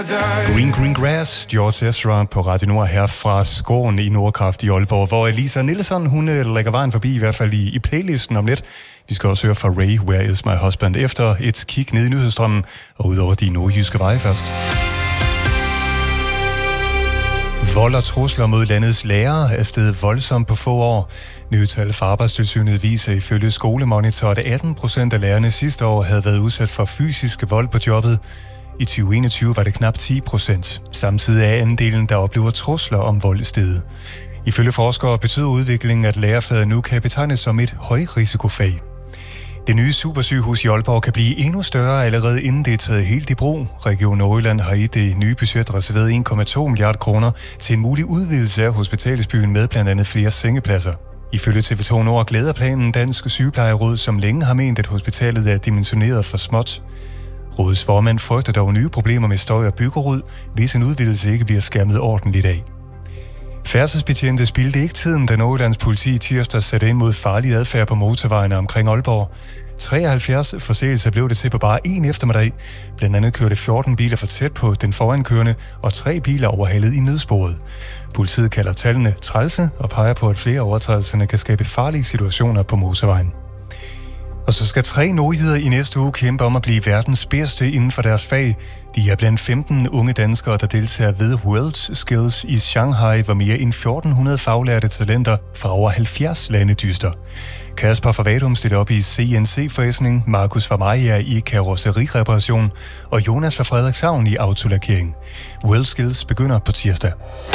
Green Grass, George Ezra på Radio Nord her fra Skåren i Nordkraft i Aalborg, hvor Lisa Nielsen, hun lægger vejen forbi, i hvert fald i playlisten om lidt. Vi skal også høre fra Ray, Where Is My Husband, efter et kig ned i nyhedsstrømmen, og udover de nordjyske veje først. Vold og trusler mod landets lærere er steget voldsomt på få år. Nye tal fra Arbejdstilsynet viser ifølge Skolemonitor, at 18% af lærerne sidste år havde været udsat for fysisk vold på jobbet. I 2021 var det knap 10%. Samtidig er andelen, der oplever trusler om vold steget. Ifølge forskere betyder udviklingen, at lærerfaget nu kan betegnes som et højrisikofag. Det nye supersygehus i Aalborg kan blive endnu større allerede inden det er taget helt i brug. Region Nordjylland har i det nye budget reserveret 1,2 milliarder kroner til en mulig udvidelse af hospitalsbyen med blandt andet flere sengepladser. Ifølge TV2 Nord glæder planen Dansk Sygeplejeråd, som længe har ment, at hospitalet er dimensioneret for småt. Rådets formand frygter dog nye problemer med støj og byggerod, hvis en udvidelse ikke bliver skærmet ordentligt af. Færdselsbetjente spildte ikke tiden, da Nordjyllands politi tirsdag satte ind mod farlig adfærd på motorvejene omkring Aalborg. 73 forseelser blev det til på bare en eftermiddag. Blandt andet kørte 14 biler for tæt på den forankørende, og 3 biler overhalede i nødsporet. Politiet kalder tallene trælse og peger på, at flere overtrædelserne kan skabe farlige situationer på motorvejen. Og så skal 3 nordjyder i næste uge kæmpe om at blive verdens bedste inden for deres fag. De er blandt 15 unge danskere, der deltager ved World Skills i Shanghai, hvor mere end 1400 faglærte talenter fra over 70 lande dyster. Kasper fra Vadum stiller op i CNC-fræsning, Markus fra Maja i karosserireparation og Jonas fra Frederikshavn i autolakering. World Skills begynder på tirsdag.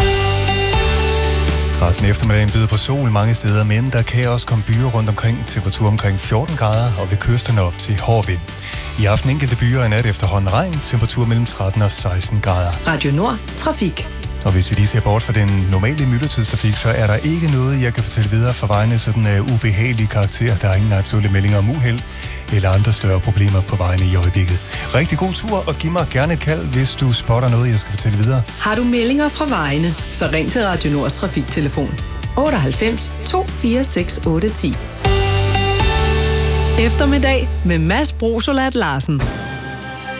Resten af eftermiddagen byder på sol mange steder, men der kan også komme byer rundt omkring, temperatur omkring 14 grader og ved kysterne op til hård vind. I aften enkelte byer er nat efterhånden regn, temperatur mellem 13 og 16 grader. Radio Nord, trafik. Og hvis vi lige ser bort fra den normale myldretidstrafik, så er der ikke noget, jeg kan fortælle videre fra vejene sådan af ubehagelige karakter. Der er ingen aktuelle meldinger om uheld eller andre større problemer på vejene i øjeblikket. Rigtig god tur, og giv mig gerne et kald, hvis du spotter noget, jeg skal fortælle videre. Har du meldinger fra vejene, så ring til Radio Nords trafiktelefon 98 246 810. Eftermiddag med Mads Brosolat Larsen.